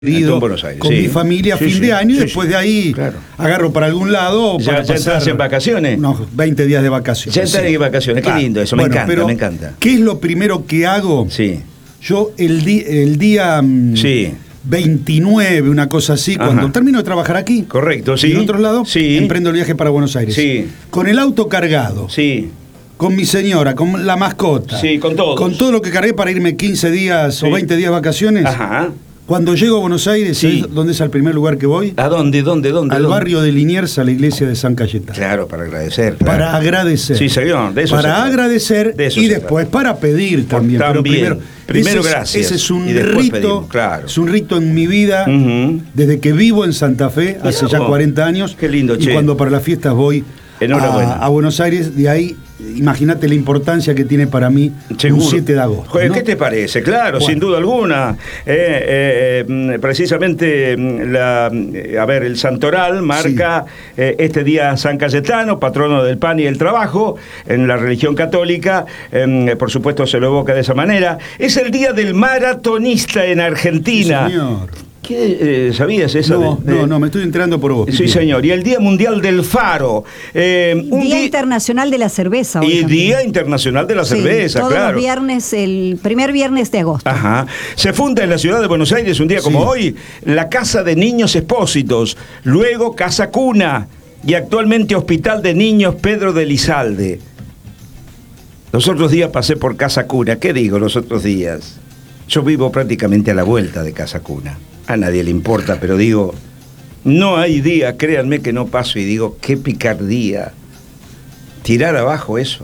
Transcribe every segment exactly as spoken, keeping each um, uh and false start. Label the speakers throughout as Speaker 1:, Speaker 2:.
Speaker 1: En Buenos Aires,
Speaker 2: con
Speaker 1: sí.
Speaker 2: mi familia a
Speaker 1: sí,
Speaker 2: fin
Speaker 1: sí,
Speaker 2: de año
Speaker 1: sí,
Speaker 2: y después
Speaker 1: sí.
Speaker 2: de ahí
Speaker 1: Claro.
Speaker 2: agarro para algún lado
Speaker 1: ¿Ya,
Speaker 2: para
Speaker 1: ya
Speaker 2: pasar
Speaker 1: estás en vacaciones?
Speaker 2: unos veinte días de vacaciones.
Speaker 1: Ya estás
Speaker 2: sí.
Speaker 1: en vacaciones,
Speaker 2: Claro.
Speaker 1: qué lindo eso,
Speaker 2: Bueno,
Speaker 1: me encanta,
Speaker 2: pero,
Speaker 1: me encanta.
Speaker 2: ¿qué es lo primero que hago?
Speaker 1: Sí.
Speaker 2: Yo el, di el día mm,
Speaker 1: Sí.
Speaker 2: veintinueve, una cosa así,
Speaker 1: Ajá.
Speaker 2: cuando termino de trabajar aquí,
Speaker 1: Correcto, sí.
Speaker 2: y en otros lados,
Speaker 1: Sí.
Speaker 2: emprendo el viaje para Buenos Aires.
Speaker 1: Sí.
Speaker 2: Con el auto cargado.
Speaker 1: Sí.
Speaker 2: Con mi señora, con la mascota.
Speaker 1: Sí, con todos.
Speaker 2: Con todo lo que cargué para irme quince días
Speaker 1: Sí.
Speaker 2: o veinte días de vacaciones.
Speaker 1: Ajá.
Speaker 2: Cuando llego a Buenos Aires,
Speaker 1: Sí.
Speaker 2: ¿sabés dónde es el primer lugar que voy?
Speaker 1: ¿A dónde, dónde, dónde?
Speaker 2: Al
Speaker 1: dónde?
Speaker 2: barrio de Liniers, a la iglesia de San Cayetano.
Speaker 1: Claro, para agradecer. Claro.
Speaker 2: Para agradecer.
Speaker 1: Sí, señor, de eso se
Speaker 2: Para
Speaker 1: trata.
Speaker 2: agradecer
Speaker 1: De eso
Speaker 2: y
Speaker 1: se
Speaker 2: después
Speaker 1: trata.
Speaker 2: para pedir también. Pero
Speaker 1: También.
Speaker 2: primero,
Speaker 1: Primero
Speaker 2: ese es-
Speaker 1: gracias,
Speaker 2: Ese es un
Speaker 1: y después
Speaker 2: rito,
Speaker 1: pedimos, claro.
Speaker 2: es un rito en mi vida,
Speaker 1: Ujú.
Speaker 2: desde que vivo en Santa Fe,
Speaker 1: Mirá
Speaker 2: hace ya
Speaker 1: vos.
Speaker 2: cuarenta años.
Speaker 1: Qué lindo,
Speaker 2: y
Speaker 1: che.
Speaker 2: cuando para las fiestas voy
Speaker 1: Enhorabuena.
Speaker 2: a, a Buenos Aires, de ahí, imagínate la importancia que tiene para mí
Speaker 1: Seguro.
Speaker 2: un siete de agosto.
Speaker 1: Joder,
Speaker 2: ¿no?
Speaker 1: ¿qué te parece? Claro,
Speaker 2: Bueno.
Speaker 1: sin duda alguna. Eh, eh, eh, precisamente, mm, la, eh, a ver, el Santoral marca eh, este día San Cayetano, patrono del pan y el trabajo, en la religión católica, eh, por supuesto se lo evoca de esa manera. Es el día del maratonista en Argentina.
Speaker 2: Sí, señor.
Speaker 1: ¿Qué, eh, ¿Sabías eso?
Speaker 2: No,
Speaker 1: de- de-
Speaker 2: no, no, me estoy enterando por vos.
Speaker 1: Sí,
Speaker 2: Pipi.
Speaker 1: señor. Y el Día Mundial del Faro. Eh, un
Speaker 3: Día
Speaker 1: di-
Speaker 3: Internacional de la Cerveza. hoy
Speaker 1: Y
Speaker 3: también.
Speaker 1: Día Internacional de la
Speaker 3: Sí,
Speaker 1: Cerveza,
Speaker 3: todos
Speaker 1: claro.
Speaker 3: los viernes, el primer viernes de agosto.
Speaker 1: Ajá. Se funda en la ciudad de Buenos Aires un día como
Speaker 2: Sí.
Speaker 1: hoy la Casa de Niños Expósitos, luego Casa Cuna y actualmente Hospital de Niños Pedro de Lizalde. Los otros días pasé por Casa Cuna. ¿Qué digo los otros días? Yo vivo prácticamente a la vuelta de Casa Cuna. A nadie le importa, pero digo, no hay día, créanme que no paso y digo, qué picardía. Tirar abajo eso.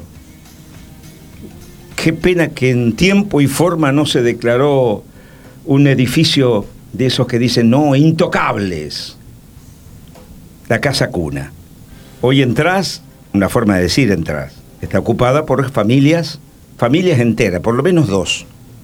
Speaker 1: Qué pena que en tiempo y forma no se declaró un edificio de esos que dicen, no, intocables. La Casa Cuna. Hoy entrás, una forma de decir entrás, está ocupada por familias, familias enteras, por lo menos dos,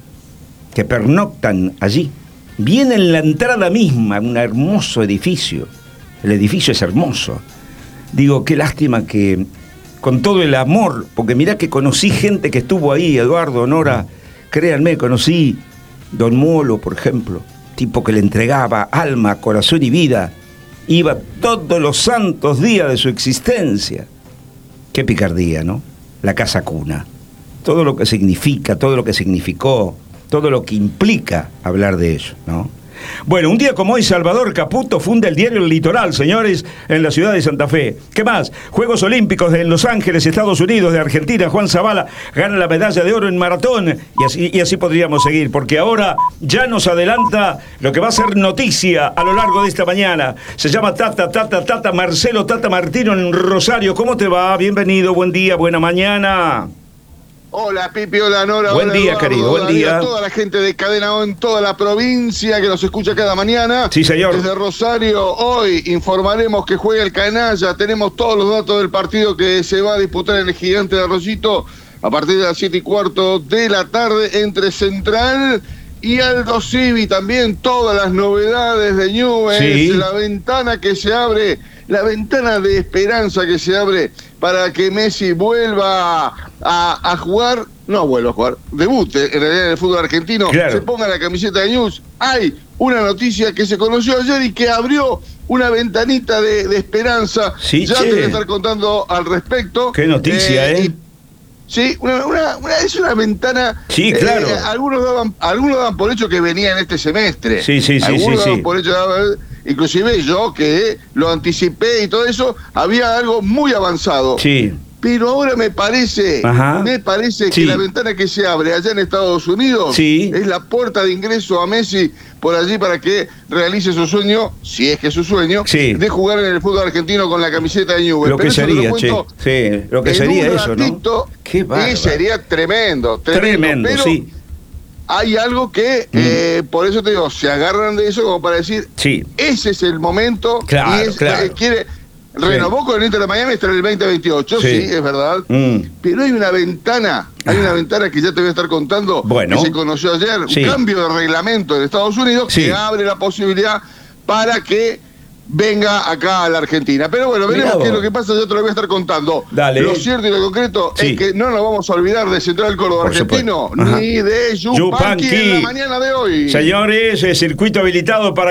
Speaker 1: que pernoctan allí. Viene en la entrada misma, un hermoso edificio. El edificio es hermoso. Digo, qué lástima que con todo el amor, porque mirá que conocí gente que estuvo ahí, Eduardo, Nora, créanme, conocí Don Molo, por ejemplo, tipo que le entregaba alma, corazón y vida, iba todos los santos días de su existencia. Qué picardía, ¿no? La Casa Cuna. Todo lo que significa, todo lo que significó, todo lo que implica hablar de ello, ¿no? Bueno, un día como hoy, Salvador Caputo funda el diario El Litoral, señores, en la ciudad de Santa Fe. ¿Qué más? Juegos Olímpicos en Los Ángeles, Estados Unidos, de Argentina, Juan Zavala gana la medalla de oro en maratón. Y así, y así podríamos seguir, porque ahora ya nos adelanta lo que va a ser noticia a lo largo de esta mañana. Se llama Tata, Tata, Tata, Marcelo Tata Martino en Rosario. ¿Cómo te va? Bienvenido, buen día, buena mañana.
Speaker 4: Hola Pipi, hola Nora,
Speaker 1: Buen
Speaker 4: hola
Speaker 1: día,
Speaker 4: Eduardo,
Speaker 1: querido, buen
Speaker 4: Darío,
Speaker 1: día.
Speaker 4: a toda la gente de Cadena O en toda la provincia que nos escucha cada mañana.
Speaker 1: Sí, señor.
Speaker 4: Desde Rosario, hoy informaremos que juega el Canalla, tenemos todos los datos del partido que se va a disputar en el Gigante de Arroyito a partir de las siete y cuarto de la tarde entre Central y Aldo Civi, también todas las novedades de Newell's,
Speaker 1: Sí.
Speaker 4: la ventana que se abre, la ventana de esperanza que se abre para que Messi vuelva a, a jugar, no vuelva a jugar, debute en realidad en el fútbol argentino,
Speaker 1: Claro.
Speaker 4: se ponga la camiseta de News. Hay una noticia que se conoció ayer y que abrió una ventanita de, de esperanza.
Speaker 1: Sí,
Speaker 4: ya
Speaker 1: che.
Speaker 4: te voy a estar contando al respecto.
Speaker 1: Qué noticia, ¿eh?
Speaker 4: y- Sí, una, una- una- es una ventana.
Speaker 1: Sí, claro.
Speaker 4: eh, algunos daban, algunos daban por hecho que venía en este semestre.
Speaker 1: Sí, sí, sí,
Speaker 4: Algunos
Speaker 1: sí,
Speaker 4: daban
Speaker 1: sí.
Speaker 4: por hecho, daban- inclusive yo que lo anticipé y todo eso, había algo muy avanzado.
Speaker 1: Sí.
Speaker 4: Pero ahora me parece,
Speaker 1: Ajá.
Speaker 4: me parece
Speaker 1: Sí.
Speaker 4: que la ventana que se abre allá en Estados Unidos
Speaker 1: Sí.
Speaker 4: es la puerta de ingreso a Messi por allí para que realice su sueño, si es que es su sueño,
Speaker 1: Sí.
Speaker 4: de jugar en el fútbol argentino con la camiseta de Newell's.
Speaker 1: Lo que
Speaker 4: Pero eso te lo
Speaker 1: sería, che.
Speaker 4: cuento
Speaker 1: Sí, lo que
Speaker 4: en
Speaker 1: sería
Speaker 4: un
Speaker 1: eso, ¿no?
Speaker 4: ratito,
Speaker 1: Qué bárbaro.
Speaker 4: y sería tremendo, tremendo.
Speaker 1: Tremendo,
Speaker 4: pero
Speaker 1: sí.
Speaker 4: hay algo que,
Speaker 1: Mm.
Speaker 4: eh, por eso te digo, se agarran de eso como para decir,
Speaker 1: Sí.
Speaker 4: ese es el momento.
Speaker 1: Claro,
Speaker 4: y es,
Speaker 1: claro.
Speaker 4: eh, quiere, renovó con el Inter de Miami hasta el veinte veintiocho,
Speaker 1: Sí.
Speaker 4: sí, es verdad.
Speaker 1: Mm.
Speaker 4: Pero hay una ventana, hay una ventana que ya te voy a estar contando,
Speaker 1: Bueno.
Speaker 4: que se conoció ayer,
Speaker 1: Sí.
Speaker 4: un cambio de reglamento en Estados Unidos
Speaker 1: Sí.
Speaker 4: que abre la posibilidad para que venga acá a la Argentina. Pero bueno, veremos qué es lo que pasa, yo te lo voy a estar contando.
Speaker 1: Dale.
Speaker 4: Lo cierto y lo concreto
Speaker 1: Sí.
Speaker 4: es que no nos vamos a olvidar de Central Córdoba
Speaker 1: Por
Speaker 4: Argentino,
Speaker 1: supuesto. Ajá.
Speaker 4: ni de Yupanqui en la mañana de hoy.
Speaker 1: Señores, eh, circuito habilitado para